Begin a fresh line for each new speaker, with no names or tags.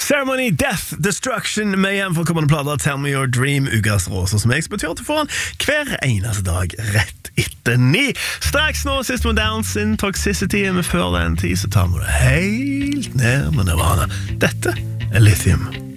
Ceremony, Death, Destruction med igjen for kommende plater Tell Me Your Dream, ukas råser som jeg betyr at du får den hver eneste dag rett etter 9. Straks nå System of a Down sin Toxicity, men før den tid så tar vi det helt ned med Nirvana. Dette er Lithium.